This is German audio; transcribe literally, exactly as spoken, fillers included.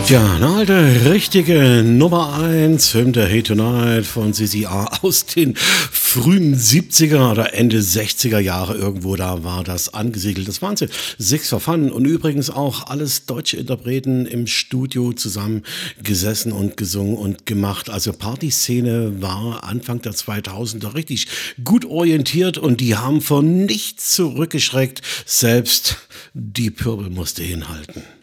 Tja, eine alte, richtige Nummer eins, Film der Hate Tonight von C C A aus den frühen siebziger oder Ende sechziger Jahre irgendwo, da war das angesiedelt. Das waren sie, Six for Fun und übrigens auch alles deutsche Interpreten im Studio zusammen gesessen und gesungen und gemacht. Also Partyszene war Anfang der zweitausender richtig gut orientiert und die haben vor nichts zurückgeschreckt. Selbst die Purple musste hinhalten.